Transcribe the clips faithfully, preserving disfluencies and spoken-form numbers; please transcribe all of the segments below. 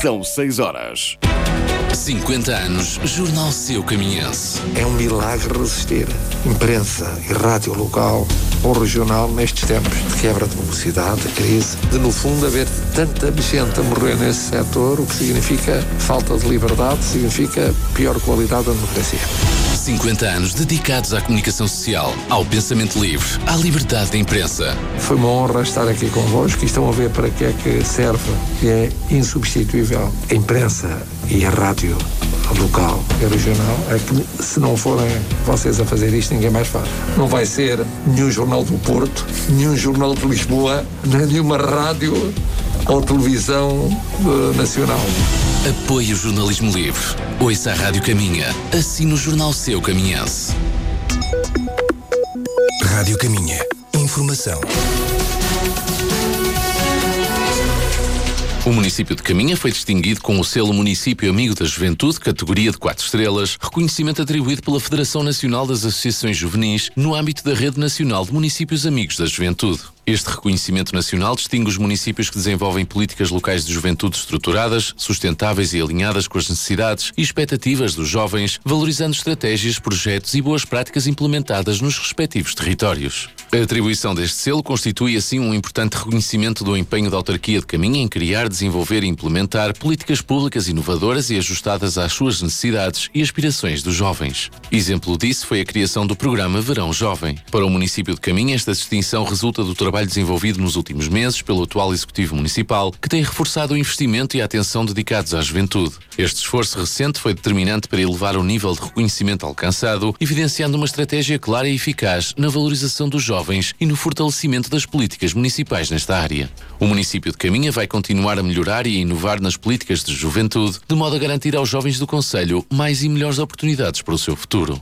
São seis horas. cinquenta anos, Jornal Seu Caminhense. É um milagre resistir. Imprensa e rádio local ou regional nestes tempos de quebra de velocidade, de crise, de no fundo haver tanta gente a morrer nesse setor, o que significa falta de liberdade, significa pior qualidade da democracia. cinquenta anos dedicados à comunicação social, ao pensamento livre, à liberdade de imprensa. Foi uma honra estar aqui convosco e estão a ver para que é que serve, que é insubstituível. A imprensa e a rádio local e regional é que, se não forem vocês a fazer isto, ninguém mais faz. Não vai ser nenhum jornal do Porto, nenhum jornal de Lisboa, nem nenhuma rádio ou televisão uh, nacional. Apoie o jornalismo livre. Ouça a Rádio Caminha. Assine o Jornal Seu Caminhense. Rádio Caminha. Informação. O município de Caminha foi distinguido com o selo Município Amigo da Juventude, categoria de quatro estrelas, reconhecimento atribuído pela Federação Nacional das Associações Juvenis no âmbito da Rede Nacional de Municípios Amigos da Juventude. Este reconhecimento nacional distingue os municípios que desenvolvem políticas locais de juventude estruturadas, sustentáveis e alinhadas com as necessidades e expectativas dos jovens, valorizando estratégias, projetos e boas práticas implementadas nos respectivos territórios. A atribuição deste selo constitui assim um importante reconhecimento do empenho da autarquia de Caminha em criar, desenvolver e implementar políticas públicas inovadoras e ajustadas às suas necessidades e aspirações dos jovens. Exemplo disso foi a criação do programa Verão Jovem. Para o município de Caminha, esta distinção resulta do trabalho desenvolvido nos últimos meses pelo atual Executivo Municipal, que tem reforçado o investimento e a atenção dedicados à juventude. Este esforço recente foi determinante para elevar o nível de reconhecimento alcançado, evidenciando uma estratégia clara e eficaz na valorização dos jovens e no fortalecimento das políticas municipais nesta área. O município de Caminha vai continuar a melhorar e a inovar nas políticas de juventude, de modo a garantir aos jovens do concelho mais e melhores oportunidades para o seu futuro.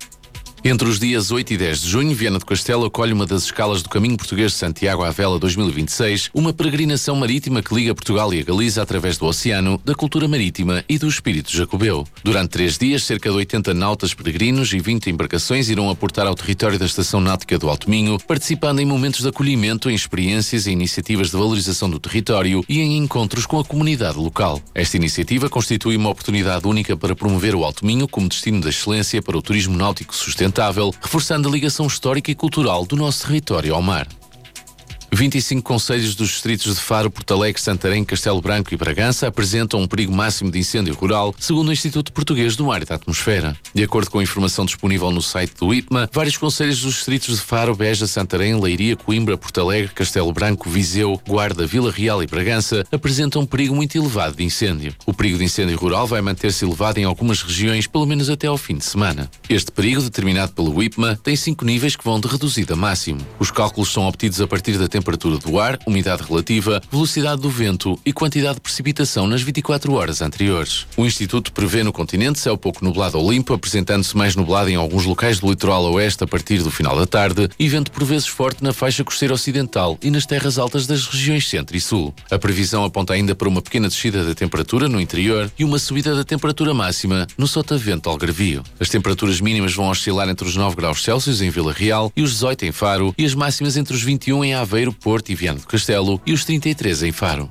Entre os dias oito e dez de junho, Viana do Castelo acolhe uma das escalas do Caminho Português de Santiago à Vela dois mil e vinte e seis, uma peregrinação marítima que liga Portugal e a Galiza através do oceano, da cultura marítima e do espírito jacobeu. Durante três dias, cerca de oitenta nautas peregrinos e vinte embarcações irão aportar ao território da Estação Náutica do Alto Minho, participando em momentos de acolhimento, em experiências e iniciativas de valorização do território e em encontros com a comunidade local. Esta iniciativa constitui uma oportunidade única para promover o Alto Minho como destino de excelência para o turismo náutico sustentável, reforçando a ligação histórica e cultural do nosso território ao mar. vinte e cinco concelhos dos distritos de Faro, Porto Alegre, Santarém, Castelo Branco e Bragança apresentam um perigo máximo de incêndio rural, segundo o Instituto Português do Mar e da Atmosfera. De acordo com a informação disponível no site do I P M A, vários concelhos dos distritos de Faro, Beja, Santarém, Leiria, Coimbra, Porto Alegre, Castelo Branco, Viseu, Guarda, Vila Real e Bragança apresentam um perigo muito elevado de incêndio. O perigo de incêndio rural vai manter-se elevado em algumas regiões, pelo menos até ao fim de semana. Este perigo, determinado pelo I P M A, tem cinco níveis que vão de reduzido a máximo. Os cálculos são obtidos a partir da temperatura temperatura do ar, umidade relativa, velocidade do vento e quantidade de precipitação nas vinte e quatro horas anteriores. O Instituto prevê no continente céu pouco nublado ou limpo, apresentando-se mais nublado em alguns locais do litoral oeste a partir do final da tarde e vento por vezes forte na faixa costeira ocidental e nas terras altas das regiões centro e sul. A previsão aponta ainda para uma pequena descida da temperatura no interior e uma subida da temperatura máxima no sotavento algarvio. As temperaturas mínimas vão oscilar entre os nove graus Celsius em Vila Real e os dezoito em Faro e as máximas entre os vinte e um em Aveiro, Porto e Viana do Castelo e os trinta e três em Faro.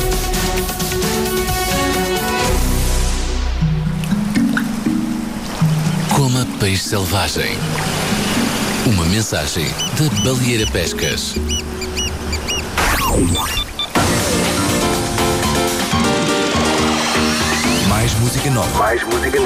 Coma peixe selvagem. Uma mensagem da Baleeira Pescas. Mais música nova. Mais música nova.